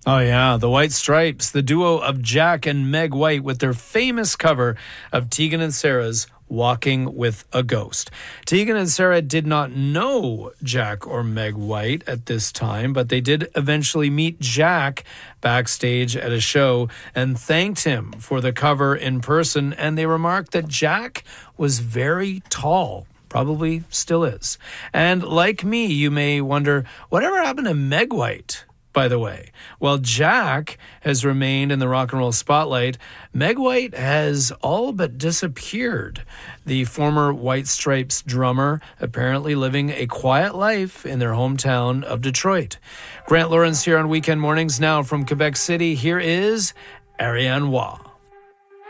Oh, yeah, the White Stripes, the duo of Jack and Meg White with their famous cover of Tegan and Sarah's Walking with a Ghost. Tegan and Sarah did not know Jack or Meg White at this time, but they did eventually meet Jack backstage at a show and thanked him for the cover in person, and they remarked that Jack was very tall. Probably still is. And like me, you may wonder, whatever happened to Meg White? By the way, while Jack has remained in the rock and roll spotlight, Meg White has all but disappeared. The former White Stripes drummer apparently living a quiet life in their hometown of Detroit. Grant Lawrence here on Weekend Mornings. Now from Quebec City, here is Ariane Waugh.